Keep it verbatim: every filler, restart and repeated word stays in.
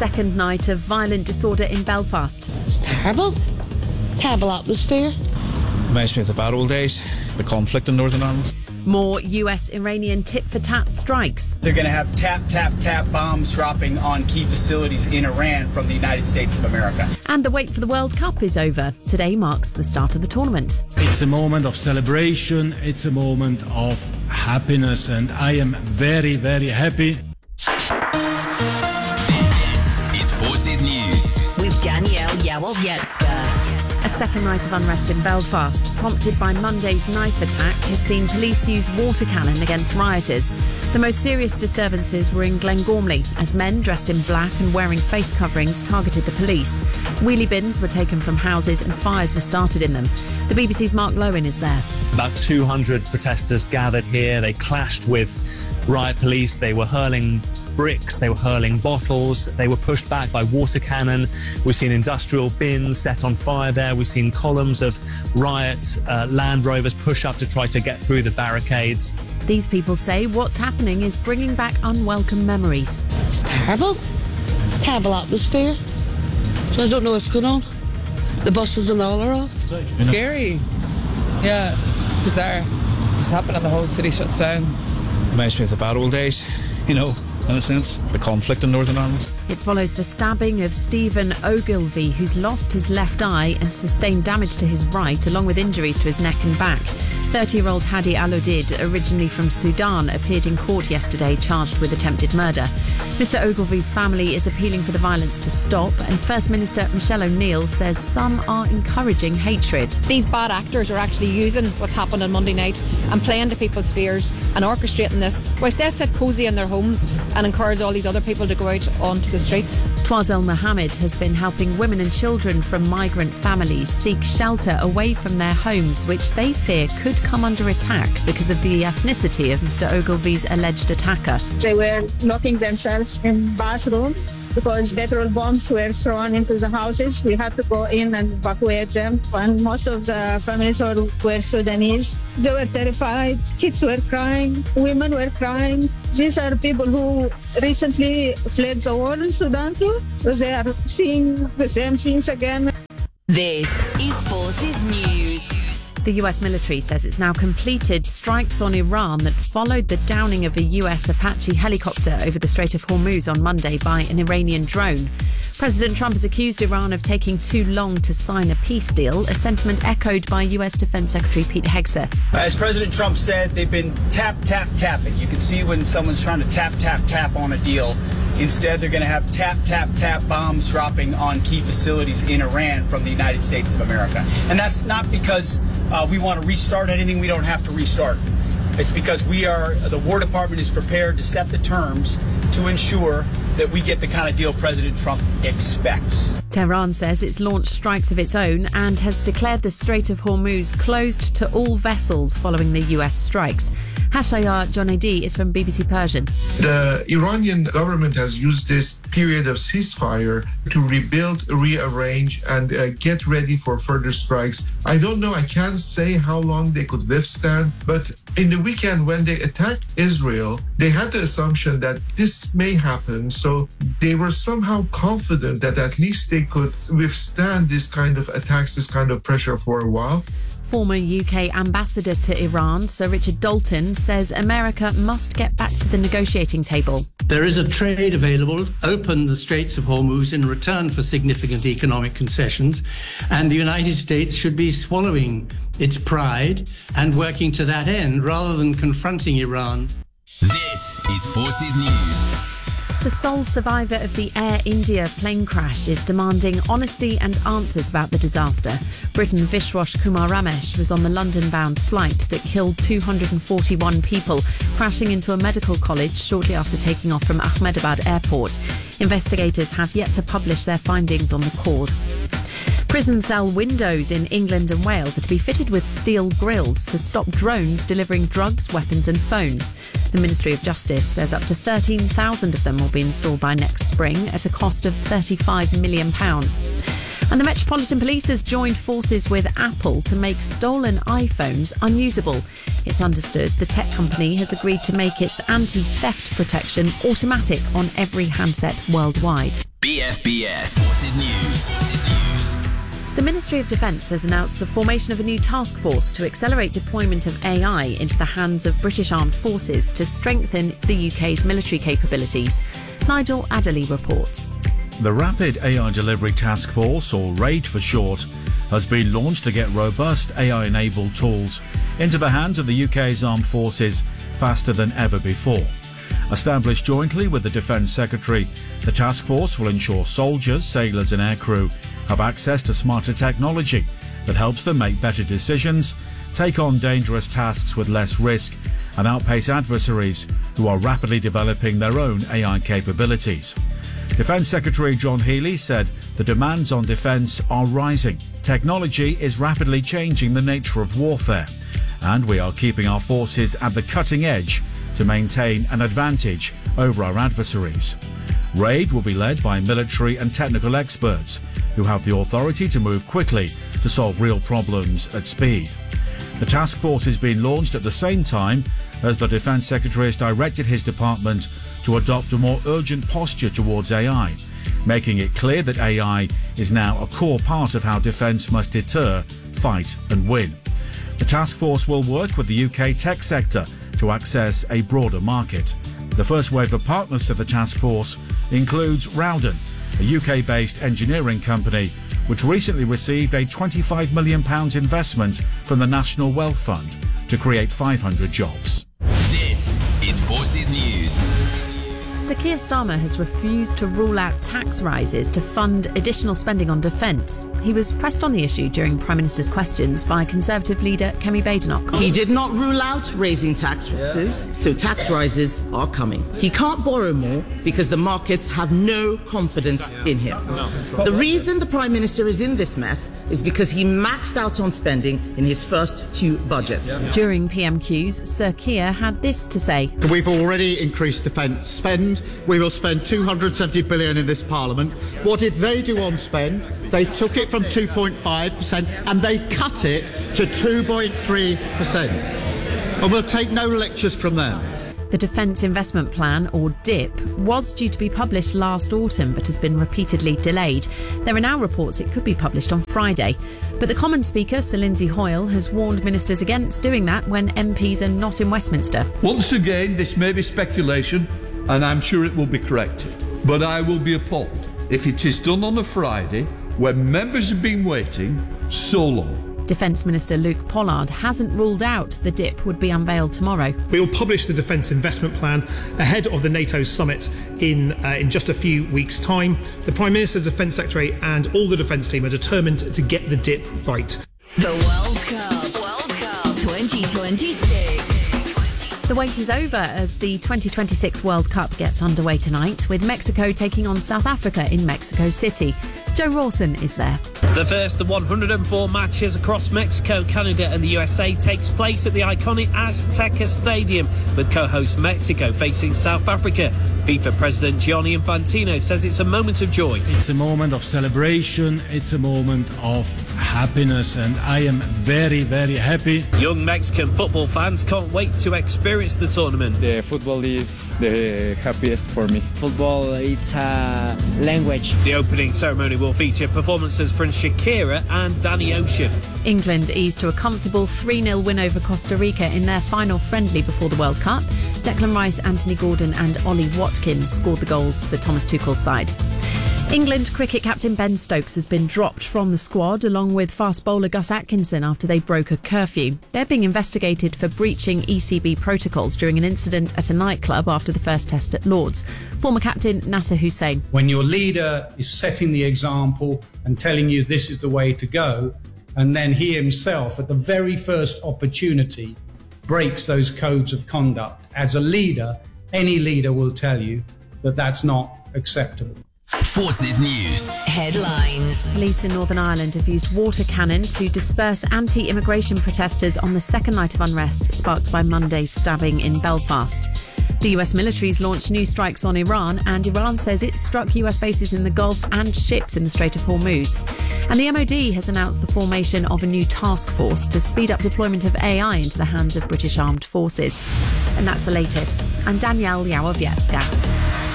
second night of violent disorder in Belfast. It's terrible. Terrible atmosphere. Reminds me of the bad old days, the conflict in Northern Ireland. More U S-Iranian tit-for-tat strikes. They're going to have tap, tap, tap bombs dropping on key facilities in Iran from the United States of America. And the wait for the World Cup is over. Today marks the start of the tournament. It's a moment of celebration. It's a moment of happiness. And I am very, very happy. This is Forces News. With Danielle Yawowiecka. A second night of unrest in Belfast, prompted by Monday's knife attack, has seen police use water cannon against rioters. The most serious disturbances were in Glengormley, as men dressed in black and wearing face coverings targeted the police. Wheelie bins were taken from houses and fires were started in them. The B B C's Mark Lowen is there. About two hundred protesters gathered here. They clashed with riot police. They were hurling bricks, they were hurling bottles, they were pushed back by water cannon. We've seen industrial bins set on fire there. We've seen columns of riot uh, Land Rovers push up to try to get through the barricades. These people say what's happening is bringing back unwelcome memories. It's terrible. Terrible atmosphere. So I don't know what's going on. The buses and all are off. Scary. Yeah, it's bizarre. This happened and the whole city shuts down. Reminds me of the bad old days, you know, in a sense, the conflict in Northern Ireland. It follows the stabbing of Stephen Ogilvie, who's lost his left eye and sustained damage to his right, along with injuries to his neck and back. thirty-year-old Hadi Alodid, originally from Sudan, appeared in court yesterday charged with attempted murder. Mister Ogilvie's family is appealing for the violence to stop, and First Minister Michelle O'Neill says some are encouraging hatred. These bad actors are actually using what's happened on Monday night and playing to people's fears and orchestrating this, whilst they sit cosy in their homes and encourage all these other people to go out onto the streets. Twazel Mohammed has been helping women and children from migrant families seek shelter away from their homes, which they fear could come under attack because of the ethnicity of Mister Ogilvie's alleged attacker. They were locking themselves in bathrooms because petrol bombs were thrown into the houses. We had to go in and evacuate them. And most of the families were, were Sudanese. They were terrified. Kids were crying. Women were crying. These are people who recently fled the war in Sudan too. So they are seeing the same things again. This is Forces News. The U S military says it's now completed strikes on Iran that followed the downing of a U S Apache helicopter over the Strait of Hormuz on Monday by an Iranian drone. President Trump has accused Iran of taking too long to sign a peace deal, a sentiment echoed by U S Defense Secretary Pete Hegseth. As President Trump said, they've been tap, tap, tapping. You can see when someone's trying to tap, tap, tap on a deal. Instead, they're going to have tap, tap, tap bombs dropping on key facilities in Iran from the United States of America. And that's not because uh, we want to restart anything we don't have to restart. It's because we are, the War Department is prepared to set the terms to ensure that we get the kind of deal President Trump expects. Tehran says it's launched strikes of its own and has declared the Strait of Hormuz closed to all vessels following the U S strikes. Hashayar Jonaidi is from B B C Persian. The Iranian government has used this period of ceasefire to rebuild, rearrange, and uh, get ready for further strikes. I don't know, I can't say how long they could withstand, but in the weekend when they attacked Israel, they had the assumption that this may happen, so they were somehow confident that at least they could withstand this kind of attacks, this kind of pressure for a while. Former U K ambassador to Iran, Sir Richard Dalton, says America must get back to the negotiating table. There is a trade available, open the Straits of Hormuz in return for significant economic concessions, and the United States should be swallowing its pride and working to that end rather than confronting Iran. This is Forces News. The sole survivor of the Air India plane crash is demanding honesty and answers about the disaster. Briton Vishwas Kumar Ramesh was on the London-bound flight that killed two hundred forty-one people, crashing into a medical college shortly after taking off from Ahmedabad Airport. Investigators have yet to publish their findings on the cause. Prison cell windows in England and Wales are to be fitted with steel grills to stop drones delivering drugs, weapons and phones. The Ministry of Justice says up to thirteen thousand of them will be installed by next spring at a cost of thirty-five million pounds. And the Metropolitan Police has joined forces with Apple to make stolen iPhones unusable. It's understood the tech company has agreed to make its anti-theft protection automatic on every handset worldwide. B F B S Forces News. The Ministry of Defence has announced the formation of a new task force to accelerate deployment of A I into the hands of British Armed Forces to strengthen the U K's military capabilities. Nigel Adderley reports. The Rapid A I Delivery Task Force, or RAID for short, has been launched to get robust A I-enabled tools into the hands of the U K's armed forces faster than ever before. Established jointly with the Defence Secretary, the task force will ensure soldiers, sailors and aircrew have access to smarter technology that helps them make better decisions, take on dangerous tasks with less risk and outpace adversaries who are rapidly developing their own A I capabilities. Defence Secretary John Healey said the demands on defence are rising. Technology is rapidly changing the nature of warfare, and we are keeping our forces at the cutting edge to maintain an advantage over our adversaries. RAID will be led by military and technical experts who have the authority to move quickly to solve real problems at speed. The task force is being launched at the same time as the Defence Secretary has directed his department to adopt a more urgent posture towards A I, making it clear that A I is now a core part of how defence must deter, fight and win. The task force will work with the U K tech sector to access a broader market. The first wave of partners to the task force includes Rowden, a U K-based engineering company which recently received a twenty-five million pounds investment from the National Wealth Fund to create five hundred jobs. This is Forces News. Sir Keir Starmer has refused to rule out tax rises to fund additional spending on defence. He was pressed on the issue during Prime Minister's questions by Conservative leader Kemi Badenoch. He did not rule out raising tax rises, yeah. So tax rises are coming. He can't borrow more because the markets have no confidence in him. The reason the Prime Minister is in this mess is because he maxed out on spending in his first two budgets. During P M Qs, Sir Keir had this to say. We've already increased defence spend. We will spend two hundred seventy billion in this Parliament. What did they do on spend? They took it from two point five percent and they cut it to two point three percent. And we'll take no lectures from them. The Defence Investment Plan, or D I P, was due to be published last autumn but has been repeatedly delayed. There are now reports it could be published on Friday. But the Commons Speaker, Sir Lindsay Hoyle, has warned ministers against doing that when M Ps are not in Westminster. Once again, this may be speculation, and I'm sure it will be corrected. But I will be appalled if it is done on a Friday when members have been waiting so long. Defence Minister Luke Pollard hasn't ruled out the D I P would be unveiled tomorrow. We will publish the Defence Investment Plan ahead of the NATO summit in uh, in just a few weeks' time. The Prime Minister, the Defence Secretary and all the Defence team are determined to get the D I P right. The World Cup, World Cup twenty twenty-six. The wait is over as the twenty twenty-six World Cup gets underway tonight, with Mexico taking on South Africa in Mexico City. Joe Rawson is there. The first of one hundred four matches across Mexico, Canada and the U S A takes place at the iconic Azteca Stadium, with co-host Mexico facing South Africa. FIFA President Gianni Infantino says it's a moment of joy. It's a moment of celebration, it's a moment of happiness, and I am very, very happy. Young Mexican football fans can't wait to experience the tournament. The football is the happiest for me. Football, it's a language. The opening ceremony will feature performances from Shakira and Danny Ocean. England eased to a comfortable three nil win over Costa Rica in their final friendly before the World Cup. Declan Rice, Anthony Gordon and Ollie Watkins scored the goals for Thomas Tuchel's side. England cricket captain Ben Stokes has been dropped from the squad along with fast bowler Gus Atkinson after they broke a curfew. They're being investigated for breaching E C B protocols during an incident at a nightclub after the first test at Lord's. Former captain Nasser Hussain. When your leader is setting the example and telling you this is the way to go, and then he himself at the very first opportunity breaks those codes of conduct, as a leader, any leader will tell you that that's not acceptable. Forces News. Headlines. Police in Northern Ireland have used water cannon to disperse anti-immigration protesters on the second night of unrest sparked by Monday's stabbing in Belfast. The U S military's launched new strikes on Iran, and Iran says it struck U S bases in the Gulf and ships in the Strait of Hormuz. And the M O D has announced the formation of a new task force to speed up deployment of A I into the hands of British armed forces. And that's the latest. I'm Danielle Yawowiecka.